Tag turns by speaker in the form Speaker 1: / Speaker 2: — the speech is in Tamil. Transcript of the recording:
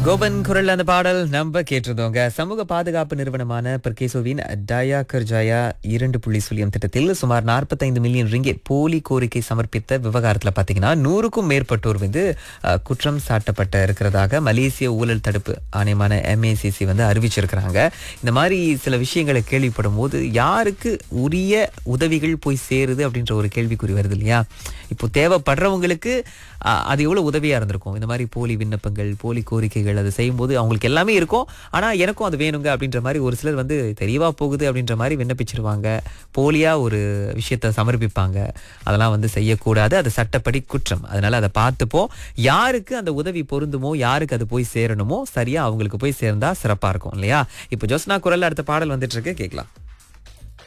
Speaker 1: கோபன் குரல் அந்த பாடல் நம்ம கேட்டிருந்தோங்க. சமூக பாதுகாப்பு நிறுவனமான பெர்கேசோவின் டயா கர்ஜாயா 2.0 திட்டத்தில் சுமார் 45 மில்லியன் ரிங்கெட் போலி கோரிக்கை சமர்ப்பித்த விவகாரத்தில் பார்த்தீங்கன்னா 100க்கும் மேற்பட்டோர் குற்றம் சாட்டப்பட்ட இருக்கிறதாக மலேசிய ஊழல் தடுப்பு ஆணையமான MACC அறிவிச்சிருக்கிறாங்க. இந்த மாதிரி சில விஷயங்களை கேள்விப்படும் போது யாருக்கு உரிய உதவிகள் போய் சேருது அப்படின்ற ஒரு கேள்விக்குறி வருது இல்லையா? இப்போ தேவைப்படுறவங்களுக்கு அது எவ்வளவு உதவியா இருந்திருக்கும். இந்த மாதிரி போலி விண்ணப்பங்கள், போலி கோரிக்கைகள் அதை செய்யும்போது அவங்களுக்கு எல்லாமே இருக்கும். ஆனா எனக்கும் அது வேணுங்க அப்படின்ற மாதிரி ஒரு சிலர் தெரியவா போகுது அப்படின்ற மாதிரி விண்ணப்பிச்சிருவாங்க. போலியா ஒரு விஷயத்த சமர்ப்பிப்பாங்க. அதெல்லாம் செய்யக்கூடாது. அது சட்டப்படி குற்றம். அதனால அதை பார்த்துப்போம். யாருக்கு அந்த உதவி பொருந்துமோ, யாருக்கு அது போய் சேரணுமோ சரியா அவங்களுக்கு போய் சேர்ந்தா சிறப்பா இருக்கும் இல்லையா? இப்போ ஜோஸ்னா குரல்ல அடுத்த பாடல் வந்துட்டு இருக்கு, கேட்கலாம்.